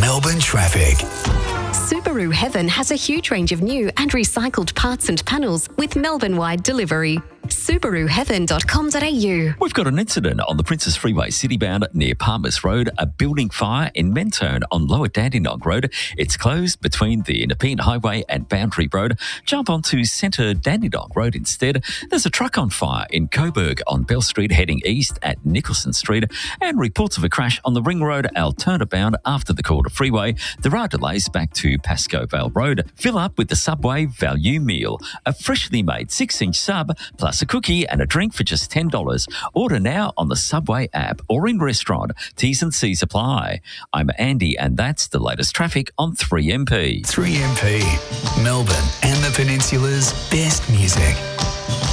Melbourne traffic. Subaru Heaven has a huge range of new and recycled parts and panels with Melbourne-wide delivery. SubaruHeaven.com.au. We've got an incident on the Princess Freeway citybound near Palmers Road, a building fire in Mentone on Lower Dandenong Road. It's closed between the Nepean Highway and Boundary Road. Jump onto Centre Dandenong Road instead. There's a truck on fire in Coburg on Bell Street heading east at Nicholson Street, and reports of a crash on the Ring Road Altona bound after the Calder Freeway. There are delays back to Pascoe Vale Road. Fill up with the Subway value meal, a freshly made 6-inch sub plus a cookie and a drink for just $10. Order now on the Subway app or in restaurant. T's and C's apply. I'm Andy, and that's the latest traffic on 3MP. 3MP, Melbourne and the Peninsula's best music.